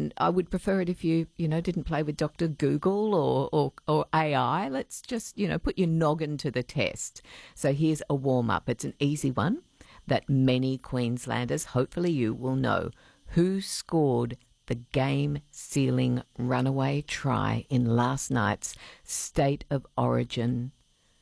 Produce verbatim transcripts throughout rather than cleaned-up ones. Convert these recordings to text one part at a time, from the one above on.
and I would prefer it if you, you know, didn't play with Doctor Google or, or, or A I. Let's just, you know, put your noggin to the test. So here's a warm-up. It's an easy one that many Queenslanders, hopefully you, will know. Who scored the game-sealing runaway try in last night's State of Origin?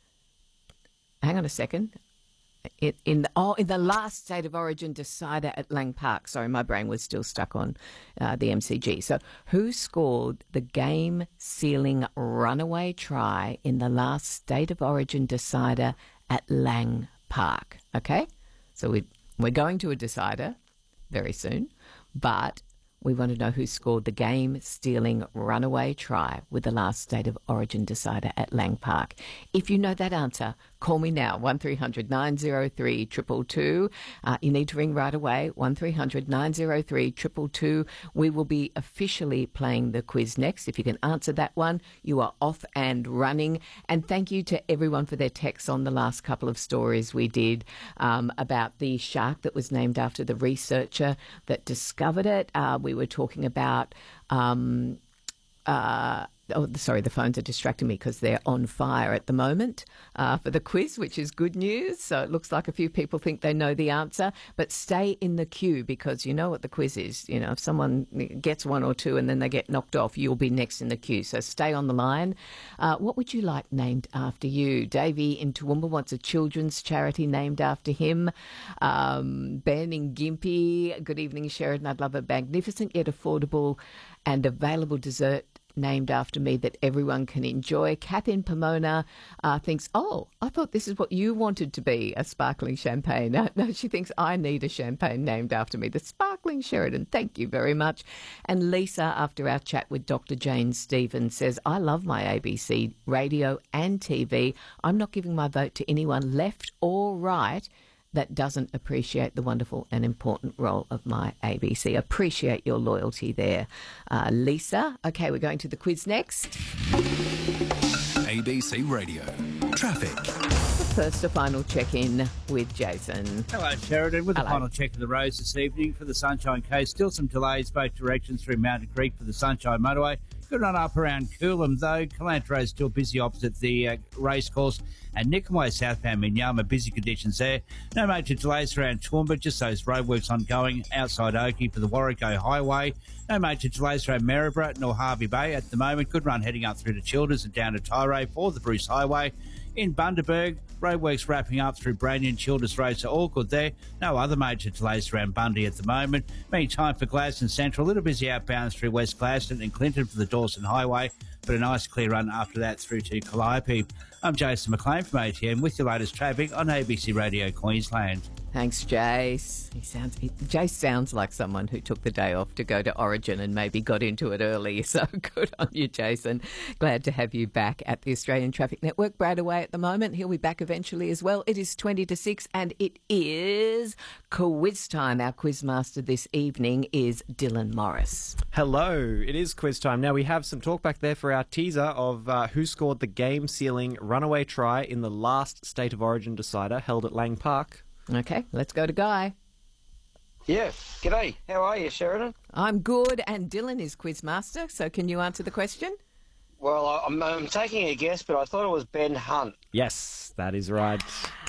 Hang on a second. In, in the oh, in the last State of Origin decider at Lang Park. Sorry, my brain was still stuck on uh, the M C G. So, who scored the game-sealing runaway try in the last State of Origin decider at Lang Park? Okay, so we we're going to a decider very soon, but we want to know who scored the game-stealing runaway try with the last State of Origin decider at Lang Park. If you know that answer, call me now, one three hundred nine oh three two two two. Uh, you need to ring right away, one three hundred nine oh three two two two. We will be officially playing the quiz next. If you can answer that one, you are off and running. And thank you to everyone for their texts on the last couple of stories we did um, about the shark that was named after the researcher that discovered it. Uh, we were talking about... Um, uh, Oh, sorry, the phones are distracting me because they're on fire at the moment uh, for the quiz, which is good news. So it looks like a few people think they know the answer. But stay in the queue because you know what the quiz is. You know, if someone gets one or two and then they get knocked off, you'll be next in the queue. So stay on the line. Uh, what would you like named after you? Davey in Toowoomba wants a children's charity named after him. Um, Ben in Gympie, good evening, Sheridan. I'd love a magnificent yet affordable and available dessert named after me that everyone can enjoy. Kath in Pomona uh, thinks, oh, I thought this is what you wanted to be, a sparkling champagne. No, no, she thinks I need a champagne named after me, the Sparkling Sheridan. Thank you very much. And Lisa, after our chat with Doctor Jane Stevens, says, I love my A B C radio and T V. I'm not giving my vote to anyone left or right that doesn't appreciate the wonderful and important role of my A B C. Appreciate your loyalty there, uh, Lisa. Okay, we're going to the quiz next. A B C Radio. Traffic. First, a final check-in with Jason. Hello, Sheridan. With Hello. the final check of the roads this evening for the Sunshine Coast. Still some delays both directions through Mountain Creek for the Sunshine Motorway. Good run up around Coolum, though. Calantro is still busy opposite the uh, racecourse. And Nicolway southbound Minyama, busy conditions there. No major delays around Toowoomba, just those roadworks ongoing outside Oakey for the Warrego Highway. No major delays around Maryborough nor Harvey Bay at the moment. Good run heading up through to Childers and down to Tyro for the Bruce Highway. In Bundaberg, roadworks wrapping up through Branyan Childers Road, so all good there. No other major delays around Bundy at the moment. Meantime, for Gladstone Central, a little busy outbounds through West Gladstone and Clinton for the Dawson Highway, but a nice clear run after that through to Calliope. I'm Jason McLean from A T M with your latest traffic on A B C Radio Queensland. Thanks, Jace. He sounds, he, Jace sounds like someone who took the day off to go to Origin and maybe got into it early. So good on you, Jason. Glad to have you back at the Australian Traffic Network. Brad away at the moment. He'll be back eventually as well. It is twenty to six and it is quiz time. Our quiz master this evening is Dylan Morris. Hello, it is quiz time. Now we have some talk back there for our teaser of uh, who scored the game-sealing runaway try in the last State of Origin decider held at Lang Park. Okay, let's go to Guy. Yeah, g'day. How are you, Sheridan? I'm good, and Dylan is quiz master, so can you answer the question? Well, I'm, I'm taking a guess, but I thought it was Ben Hunt. Yes, that is right.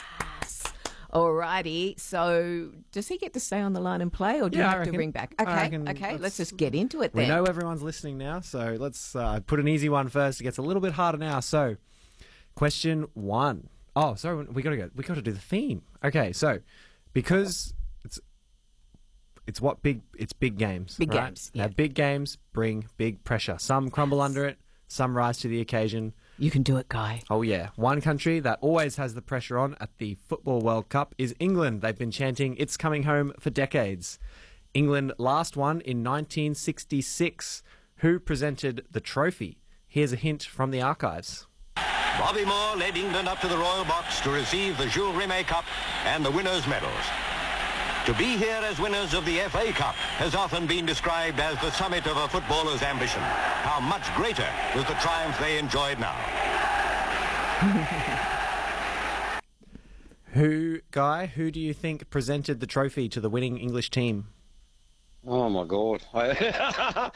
Alrighty, so does he get to stay on the line and play, or do Yeah, you I have reckon. to ring back? I Okay, reckon okay, let's- let's just get into it We then. know everyone's listening now, so let's uh, put an easy one first. It gets a little bit harder now. So, question one. Oh, sorry, we gotta go. We gotta do the theme. Okay, so because it's it's what big it's big games. Big right? games, Now, yeah. big games bring big pressure. Some crumble under it. Some rise to the occasion. You can do it, Guy. Oh, yeah. One country that always has the pressure on at the Football World Cup is England. They've been chanting, "It's coming home" for decades. England last won in nineteen sixty-six. Who presented the trophy? Here's a hint from the archives. Bobby Moore led England up to the Royal Box to receive the Jules Rimet Cup and the winners' medals. To be here as winners of the F A Cup has often been described as the summit of a footballer's ambition. How much greater was the triumph they enjoyed now. Who, Guy, who do you think presented the trophy to the winning English team? Oh, my God. I,